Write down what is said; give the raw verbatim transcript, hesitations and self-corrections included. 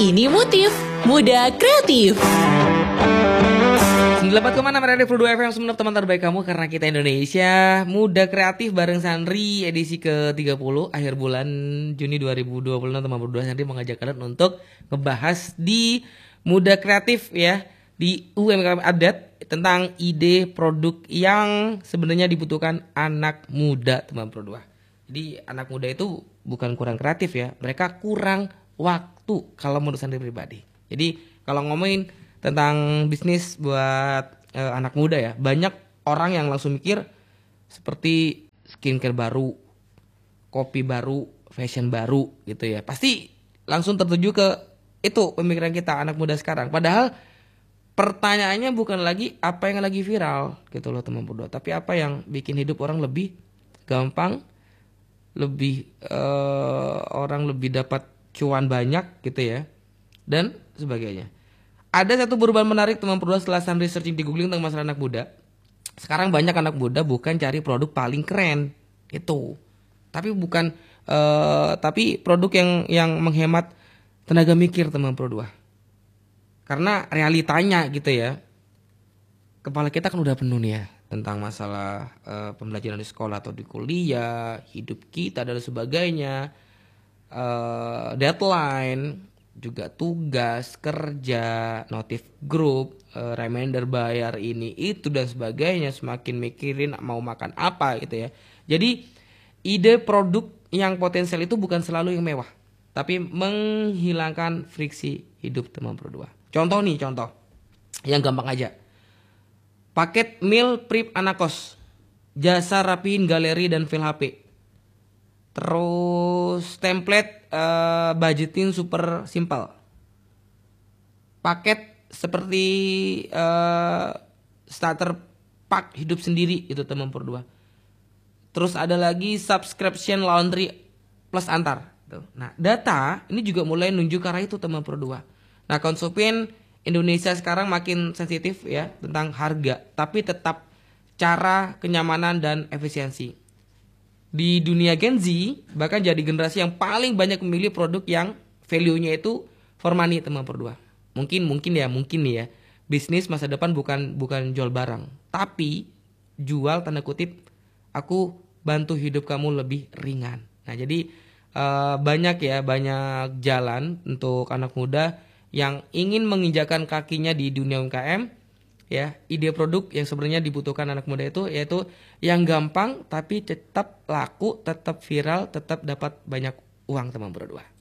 Ini Motif Muda Kreatif. Selamat kemana Meradi Pro dua F M, semenep teman terbaik kamu karena kita Indonesia. Muda Kreatif bareng Sandri edisi ke tiga puluh akhir bulan Juni dua ribu dua puluh enam. Teman berdua Sandri mengajak kalian untuk ngebahas di Muda Kreatif ya, di U M K M Adat tentang ide produk yang sebenarnya dibutuhkan anak muda teman Pro dua. Jadi anak muda itu bukan kurang kreatif ya, mereka kurang waktu kalau menurut Sandri pribadi. Jadi kalau ngomongin tentang bisnis buat eh, anak muda ya, banyak orang yang langsung mikir seperti skincare baru, kopi baru, fashion baru gitu ya. Pasti langsung tertuju ke itu pemikiran kita anak muda sekarang. Padahal pertanyaannya bukan lagi apa yang lagi viral gitu loh teman berdua, tapi apa yang bikin hidup orang lebih gampang, lebih uh, orang lebih dapat cuan banyak gitu ya, dan sebagainya. Ada satu perubahan menarik teman berdua setelah Sandri searching di googling tentang masalah anak muda. Sekarang banyak anak muda bukan cari produk paling keren itu, tapi bukan uh, tapi produk yang yang menghemat tenaga mikir teman berdua. Karena realitanya gitu ya, kepala kita kan udah penuh nih ya tentang masalah uh, pembelajaran di sekolah atau di kuliah, hidup kita dan sebagainya, uh, deadline, juga tugas kerja, notif grup, uh, reminder bayar ini itu dan sebagainya. Semakin mikirin mau makan apa gitu ya. Jadi ide produk yang potensial itu bukan selalu yang mewah, tapi menghilangkan friksi hidup teman berdua. Contoh nih, contoh yang gampang aja. Paket meal prep anak kos, jasa rapiin galeri dan file H P. Terus template uh, budgeting super simpel. Paket seperti uh, starter pack hidup sendiri itu teman berdua. Terus ada lagi subscription laundry plus antar. Nah, data ini juga mulai nunjuk ke arah itu teman berdua. Nah, konsumen Indonesia sekarang makin sensitif ya tentang harga, tapi tetap cara, kenyamanan dan efisiensi. Di dunia Gen Z bahkan jadi generasi yang paling banyak memilih produk yang value-nya itu for money teman berdua. Mungkin mungkin ya, mungkin nih ya. Bisnis masa depan bukan bukan jual barang, tapi jual tanda kutip aku bantu hidup kamu lebih ringan. Nah, jadi uh, banyak ya, banyak jalan untuk anak muda yang ingin menginjakan kakinya di dunia U M K M ya. Ide produk yang sebenarnya dibutuhkan anak muda itu yaitu yang gampang tapi tetap laku, tetap viral, tetap dapat banyak uang teman berdua.